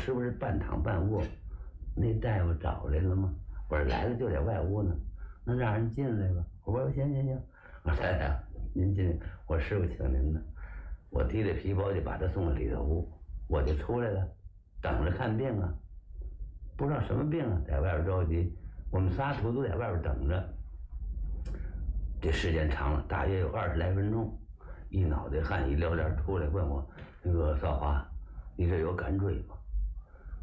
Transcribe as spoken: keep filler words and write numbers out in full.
是不是半躺半卧？那大夫找来了吗？我说来了，就在外屋呢。那让人进来吧。我说行行行。我说太太，您进来，我师傅请您呢。我提着皮包就把他送到里头屋，我就出来了，等着看病啊。不知道什么病啊，在外边着急。我们仨徒都在外边等着。这时间长了，大约有二十来分钟，一脑袋汗一撩帘出来问我：“那个少华，你这有感坠吗？”